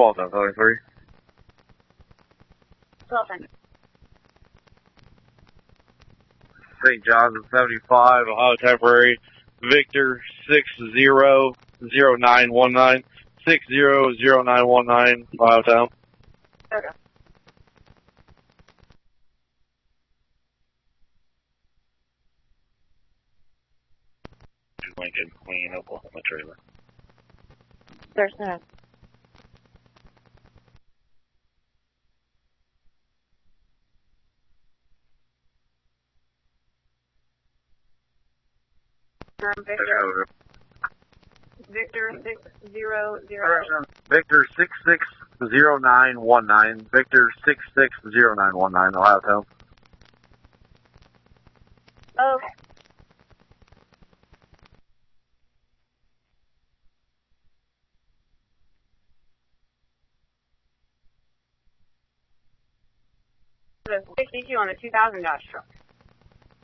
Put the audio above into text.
12 down, 23. 12 times. St. John's at 75, Ohio temporary. Victor 600919. 600919, Ohio town. Okay. Lincoln, Queen, Oklahoma trailer. There's no. Victor. Victor 600. Victor 660919. Victor 660919, Ohio town. Okay. The 62 on the 2000 Dodge truck.